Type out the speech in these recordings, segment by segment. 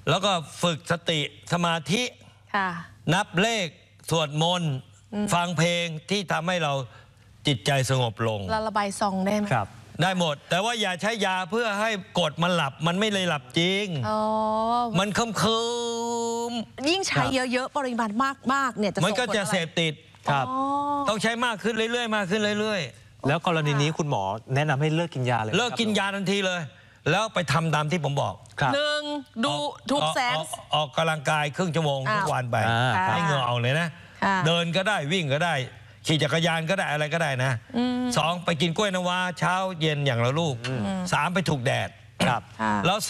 แล้วก็ฝึกสติสมาธินับเลขสวดมนต์ฟังเพลงที่ทำให้เราจิตใจสงบลงระบายซองได้ไหมครับได้หมดแต่ว่าอย่าใช้ยาเพื่อให้กดมันหลับมันไม่เลยหลับจริงมันคืมยิ่งใช้เยอะๆปริมาณมากๆเนี่ยมันก็จะเสพติดครับต้องใใช้มากขึ้นเรื่อยๆมากขึ้นเรื่อยๆแล้วกรณีนี้คุณหมอแนะนำให้เลิกกินยาเลยเลิกกินยาทันทีเลยแล้วไปทำตามที่ผมบอก 1ดูทุกแสงออกกำลังกายครึ่งชั่วโมงทุกวันไปให้เหงื่อออกเลยนะเดินก็ได้วิ่งก็ได้ขี่จักรยานก็ได้อะไรก็ได้นะ2ไปกินกล้วยน้ำว้าเช้าเย็นอย่างละลูก3ไปถูกแดดครับแล้ว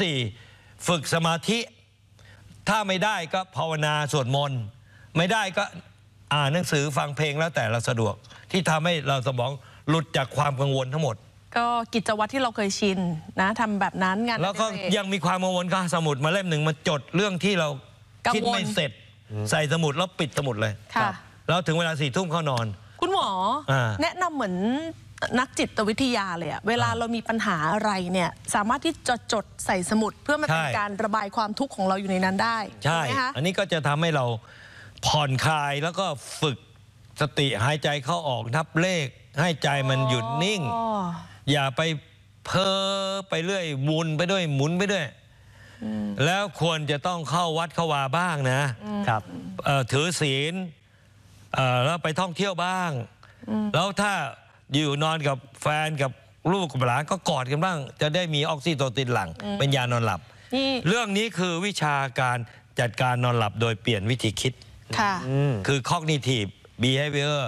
4ฝึกสมาธิถ้าไม่ได้ก็ภาวนาสวดมนต์ไม่ได้ก็อ่านหนังสือฟังเพลงแล้วแต่เราสะดวกที่ทำให้เราสมองหลุดจากความกังวลทั้งหมดก็กิจวัตรที่เราเคยชินนะทำแบบนั้นงานแล้วก็ยังมีความกังวลก็สมุดมาเล่มหนึ่งมาจดเรื่องที่เราคิดไม่เสร็จใส่สมุดแล้วปิดสมุดเลยแล้วถึงเวลา4 ทุ่มเข้านอนคุณหมอแนะนำเหมือนนักจิตวิทยาเลยอะเวลาเรามีปัญหาอะไรเนี่ยสามารถที่จะจดใส่สมุดเพื่อมันเป็นการระบายความทุกข์ของเราอยู่ในนั้นได้ใช่อันนี้ก็จะทำให้เราผ่อนคลายแล้วก็ฝึกสติหายใจเข้าออกนับเลขให้ใจมันหยุดนิ่งอย่าไปเพ้อไปเรื่อยวนไปด้วยหมุนไปด้วยแล้วควรจะต้องเข้าวัดเข้าวาบ้างนะครับถือศีลแล้วไปท่องเที่ยวบ้างแล้วถ้าอยู่นอนกับแฟนกับลูกกับหลานก็กอดกันบ้างจะได้มีออกซิโตซินหลั่งเป็นยานอนหลับเรื่องนี้คือวิชาการจัดการนอนหลับโดยเปลี่ยนวิธีคิดคือ cognitive behavior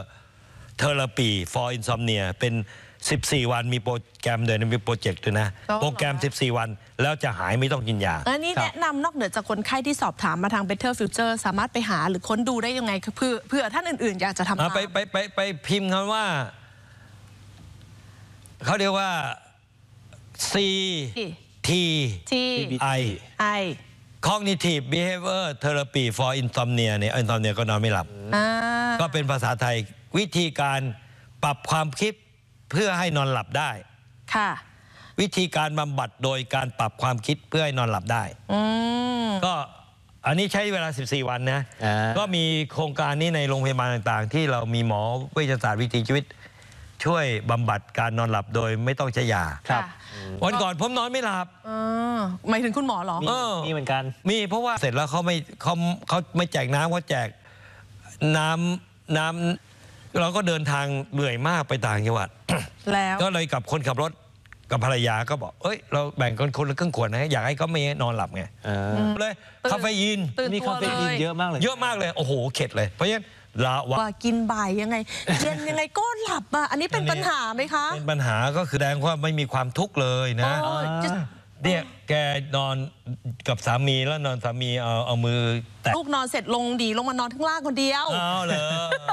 therapy for insomnia เป็น14 วันมีโปรแกรมเลยมีโปรเจกต์ด้วยนะโปรแกรม14 วันแล้วจะหายไม่ต้องกินยาอันนี้แนะนำนอกเหนือจากคนไข้ที่สอบถามมาทาง Better Future สามารถไปหาหรือค้นดูได้ยังไงเพื่อท่านอื่นๆอยากจะทำไปพิมพ์คำว่าเขาเรียกว่า C T I Cognitive Behavior Therapy for Insomnia เนี่ย Insomnia ก็นอนไม่หลับก็เป็นภาษาไทยวิธีการปรับความคิดเพื่อให้นอนหลับได้ค่ะวิธีการบำบัดโดยการปรับความคิดเพื่อให้นอนหลับได้ก็อันนี้ใช้เวลา14 วันนะก็มีโครงการนี้ในโรงพยาบาลต่างๆที่เรามีหมอเวชศาสตร์วิถีชีวิตช่วยบำบัดการนอนหลับโดยไม่ต้องใช้ยาครับวันก่อนผมนอนไม่หลับหมายถึงคุณหมอหรอมีเหมือนกันมีเพราะว่าเสร็จแล้วเขาไม่แจกน้ำเขาแจกน้ำเราก็เดินทางเหนื่อยมากไปต่างจังหวัดแล้วก็เลยกับคนขับรถกับภรรยาก็บอกเอ้ยเราแบ่งคนละครึ่งขวดนะอยากให้เขาไม่นอนหลับไงเลยคาเฟอีนมีคาเฟอีนเยอะมากเลยโอ้โหเข็ดเลยเพราะฉะนั้นว่ากินบ่ายยังไงเย็นยังไงก็หลับอ่ะอันนี้เป็นปัญหาไหมคะเป็นปัญหาก็คือแสดงว่าไม่มีความทุกข์เลยนะเนี่ยแกนอนกับสามีแล้วนอนสามีเอามือแตะลูกนอนเสร็จลงมานอนข้างล่างคนเดียวเอาเลย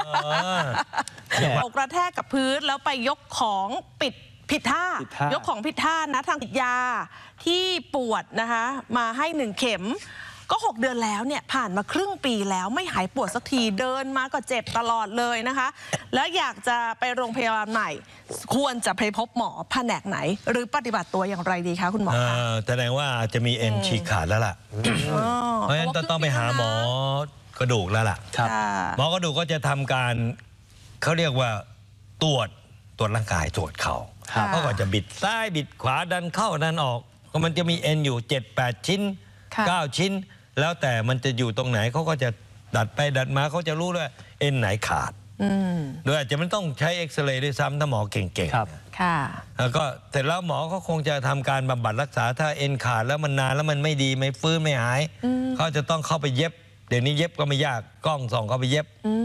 อกกระแทกกับพื้นแล้วไปยกของผิดท่ายกของผิดท่านะทางติดยาที่ปวดนะคะมาให้1 เข็มก็6 เดือนแล้วเนี่ยผ่านมาครึ่งปีแล้วไม่หายปวดสักทีเดินมาก็เจ็บตลอดเลยนะคะแล้วอยากจะไปโรงพยาบาลใหม่ควรจะไปพบหมอแผนกไหนหรือปฏิบัติตัวอย่างไรดีคะคุณหมอคะแสดงว่าจะมีเอ็นฉีกขาดแล้วล่ะเพราะฉะนั้นต้องไปหาหมอกระดูกแล้วล่ะหมอกระดูกก็จะทำการเขาเรียกว่าตรวจร่างกายตรวจเข่าเขาก็จะบิดซ้ายบิดขวาดันเข้าดันออกก็มันจะมีเอ็นอยู่7-8 ชิ้น9 ชิ้นแล้วแต่มันจะอยู่ตรงไหนเขาก็จะดัดไปดัดมาเขาจะรู้ด้วยเอ็นไหนขาดโดยอาจจะไม่ต้องใช้เอ็กซเรย์ด้วยซ้ำถ้าหมอเก่งๆแล้วก็เสร็จแล้วหมอเขาคงจะทำการบำบัดรักษาถ้าเอ็นขาดแล้วมันนานแล้วมันไม่ดีไม่ฟื้นไม่หายเขาจะต้องเข้าไปเย็บเดี๋ยวนี้เย็บก็ไม่ยากกล้องส่องเข้าไปเย็บ